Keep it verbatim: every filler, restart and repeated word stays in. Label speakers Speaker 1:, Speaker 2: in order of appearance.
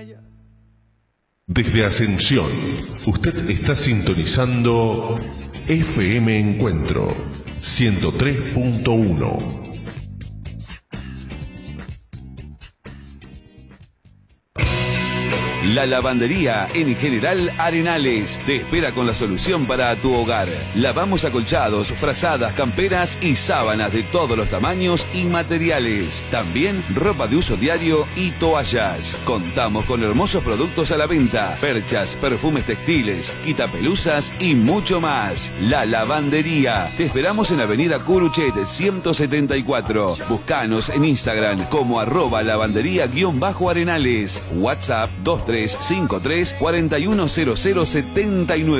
Speaker 1: Desde Ascensión, usted está sintonizando F M Encuentro ciento tres punto uno.
Speaker 2: La Lavandería en General Arenales te espera con la solución para tu hogar. Lavamos acolchados, frazadas, camperas y sábanas de todos los tamaños y materiales. También ropa de uso diario y toallas. Contamos con hermosos productos a la venta: perchas, perfumes textiles, quitapelusas y mucho más. La Lavandería. Te esperamos en Avenida Curuchet ciento setenta y cuatro. Buscanos en Instagram como arroba lavandería-arenales. WhatsApp dos tres cinco tres, cuatro uno cero cero siete nueve.